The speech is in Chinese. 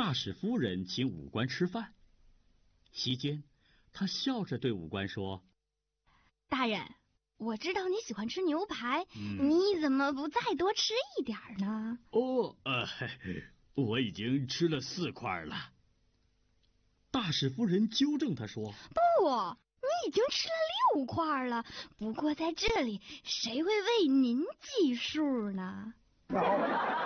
大使夫人请武官吃饭。席间，他笑着对武官说：“ 大人，我知道你喜欢吃牛排，你怎么不再多吃一点呢？”“ 哦，我已经吃了4块了。”大使夫人纠正他说：“ 不，你已经吃了6块了。不过在这里，谁会为您计数呢？”